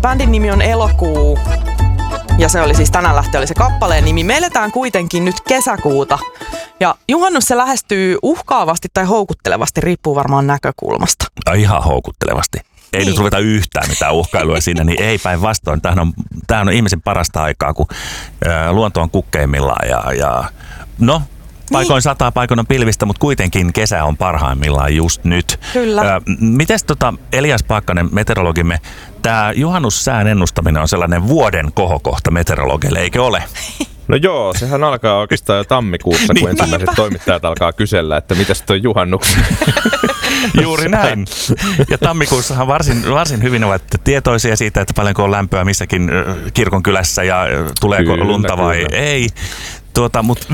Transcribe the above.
bändin nimi on Elokuu. Ja se oli siis tänään lähtö oli se kappaleen nimi. Me eletään kuitenkin nyt kesäkuuta. Ja juhannus se lähestyy uhkaavasti tai houkuttelevasti, riippuu varmaan näkökulmasta. Ihan houkuttelevasti. Ei niin. Nyt ruveta yhtään mitään uhkailua siinä, niin ei päinvastoin. Tämähän on ihmisen parasta aikaa, kun luonto on kukkeimmillaan ja no, paikoin sataa, paikoin on pilvistä, mutta kuitenkin kesä on parhaimmillaan just nyt. Kyllä. Mites Elias Paakkanen, meteorologimme, tämä juhannussään ennustaminen on sellainen vuoden kohokohta meteorologeille, eikö ole? No joo, sehän alkaa oikeastaan jo tammikuussa, kun ensimmäiset toimittajat alkaa kysellä, että mitäs toi juhannuksen. Juuri näin. Ja tammikuussahan varsin hyvin ovat tietoisia siitä, että paljonko on lämpöä missäkin kirkonkylässä ja tuleeko lunta vai ei. Mutta